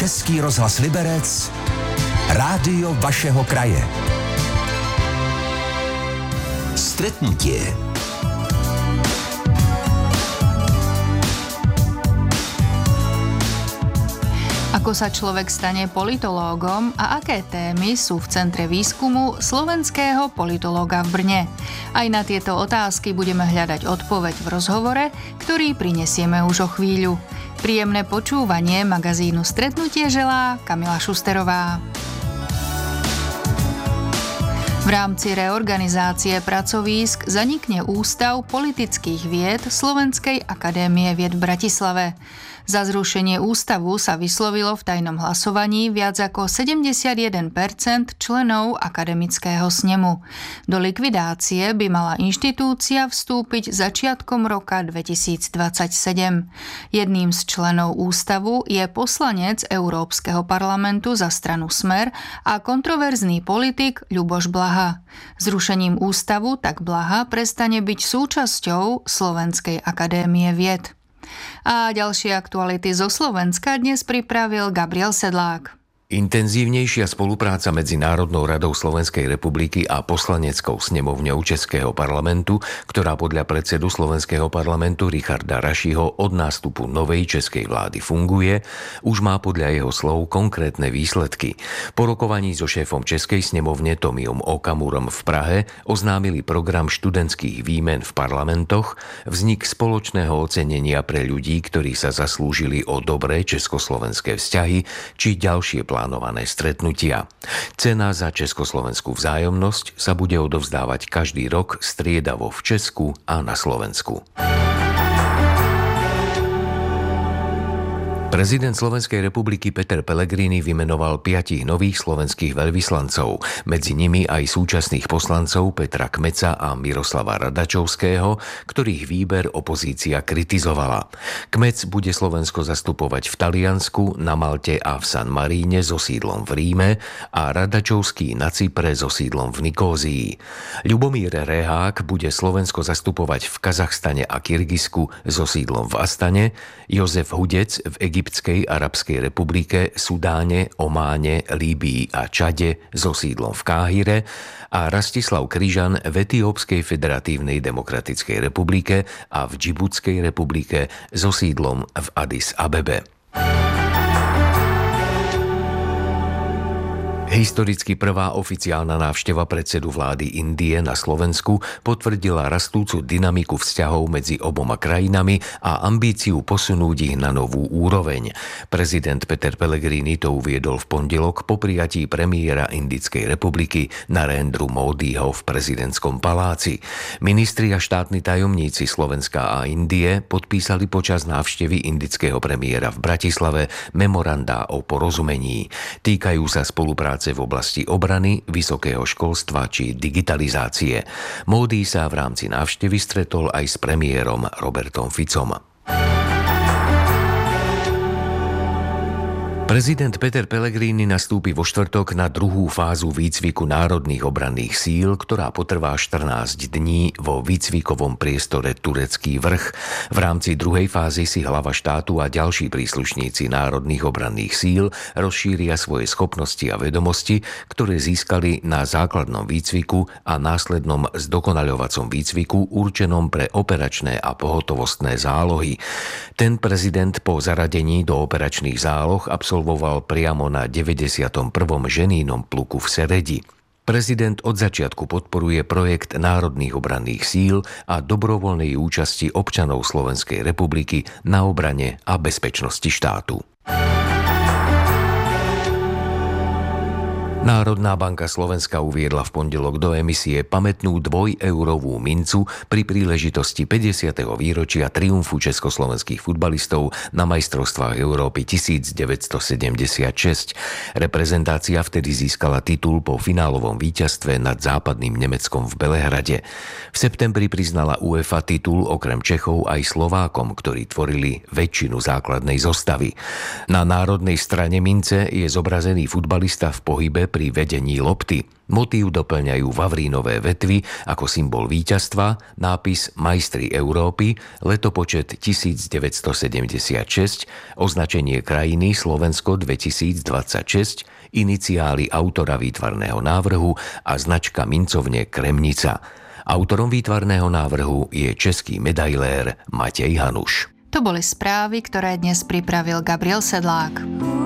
Český rozhlas Liberec, rádio vašeho kraje. Stretnutie. Ako sa človek stane politológom a aké témy sú v centre výskumu slovenského politológa v Brne? Aj na tieto otázky budeme hľadať odpoveď v rozhovore, ktorý prinesieme už o chvíľu. Príjemné počúvanie magazínu Stretnutie želá Kamila Šusterová. V rámci reorganizácie pracovísk zanikne Ústav politických vied Slovenskej akadémie vied v Bratislave. Za zrušenie ústavu sa vyslovilo v tajnom hlasovaní viac ako 71% členov akademického snemu. Do likvidácie by mala inštitúcia vstúpiť začiatkom roka 2027. Jedným z členov ústavu je poslanec Európskeho parlamentu za stranu Smer a kontroverzný politik Ľuboš Blaha. Zrušením ústavu tak Blaha prestane byť súčasťou Slovenskej akadémie vied. A ďalšie aktuality zo Slovenska dnes pripravil Gabriel Sedlák. Intenzívnejšia spolupráca medzi Národnou radou Slovenskej republiky a poslaneckou snemovňou Českého parlamentu, ktorá podľa predsedu Slovenského parlamentu Richarda Rašiho od nástupu novej českej vlády funguje, už má podľa jeho slov konkrétne výsledky. Po rokovaní so šéfom Českej snemovne Tomiom Okamurom v Prahe oznámili program študentských výmen v parlamentoch, vznik spoločného ocenenia pre ľudí, ktorí sa zaslúžili o dobré československé vzťahy, či ďalšie plánované stretnutia. Cena za československú vzájomnosť sa bude odovzdávať každý rok striedavo v Česku a na Slovensku. Prezident Slovenskej republiky Peter Pellegrini vymenoval 5 nových slovenských veľvyslancov, medzi nimi aj súčasných poslancov Petra Kmeca a Miroslava Radačovského, ktorých výber opozícia kritizovala. Kmec bude Slovensko zastupovať v Taliansku, na Malte a v San Maríne so sídlom v Ríme a Radačovský na Cypre so sídlom v Nikózii. Ľubomír Rehák bude Slovensko zastupovať v Kazachstane a Kyrgyzsku so sídlom v Astane, Jozef Hudec v Egyptskej arabskej republike, Sudáne, Ománe, Líbii a Čade so sídlom v Káhire a Rastislav Kryžan v Etiópskej federatívnej demokratickej republike a v Džibutskej republike so sídlom v Addis Abebe. Historicky prvá oficiálna návšteva predsedu vlády Indie na Slovensku potvrdila rastúcu dynamiku vzťahov medzi oboma krajinami a ambíciu posunúť ich na novú úroveň. Prezident Peter Pellegrini to uviedol v pondelok po prijatí premiéra Indickej republiky Narendru Módiho v prezidentskom paláci. Ministri a štátni tajomníci Slovenska a Indie podpísali počas návštevy indického premiéra v Bratislave memorandá o porozumení. Týkajú sa spolupráce v oblasti obrany, vysokého školstva či digitalizácie. Módi sa v rámci návštevy stretol aj s premiérom Robertom Ficom. Prezident Peter Pellegrini nastúpi vo štvrtok na druhú fázu výcviku národných obranných síl, ktorá potrvá 14 dní vo výcvikovom priestore Turecký vrch. V rámci druhej fázy si hlava štátu a ďalší príslušníci národných obranných síl rozšíria svoje schopnosti a vedomosti, ktoré získali na základnom výcviku a následnom zdokonaľovacom výcviku určenom pre operačné a pohotovostné zálohy. Ten prezident po zaradení do operačných záloh absolvoval priamo na 91. ženínom pluku v Seredi. Prezident od začiatku podporuje projekt národných obranných síl a dobrovoľnej účasti občanov Slovenskej republiky na obrane a bezpečnosti štátu. Národná banka Slovenska uviedla v pondelok do emisie pamätnú 2-eurovú mincu pri príležitosti 50. výročia triumfu československých futbalistov na majstrovstvách Európy 1976. Reprezentácia vtedy získala titul po finálovom víťazstve nad západným Nemeckom v Belehrade. V septembri priznala UEFA titul okrem Čechov aj Slovákom, ktorí tvorili väčšinu základnej zostavy. Na národnej strane mince je zobrazený futbalista v pohybe pri vedení lopty. Motív doplňajú vavrínové vetvy ako symbol víťazstva, nápis Majstri Európy, letopočet 1976, označenie krajiny Slovensko 2026, iniciály autora výtvarného návrhu a značka mincovne Kremnica. Autorom výtvarného návrhu je český medailér Matej Hanuš. To boli správy, ktoré dnes pripravil Gabriel Sedlák.